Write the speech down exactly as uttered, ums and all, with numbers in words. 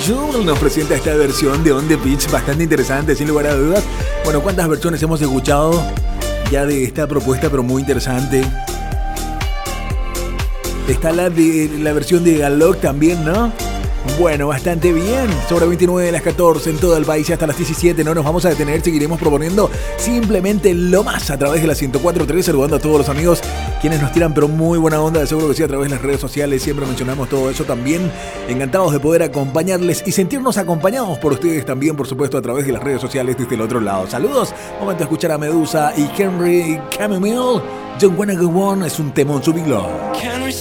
Jewel nos presenta esta versión de On The Beach bastante interesante, sin lugar a dudas. Bueno, ¿cuántas versiones hemos escuchado ya de esta propuesta, pero muy interesante? Está la de la versión de Galok también, ¿no? Bueno, bastante bien. Sobre veintinueve de las catorce en todo el país y hasta las diecisiete. No nos vamos a detener, seguiremos proponiendo simplemente lo más a través de la ciento cuatro punto tres, saludando a todos los amigos quienes nos tiran pero muy buena onda, de seguro que sí, a través de las redes sociales. Siempre mencionamos todo eso también. Encantados de poder acompañarles y sentirnos acompañados por ustedes también, por supuesto, a través de las redes sociales desde el otro lado. Saludos. Momento de escuchar a Medusa y Henry Camille. Don't Wanna Go On es un temón, subilo. Can we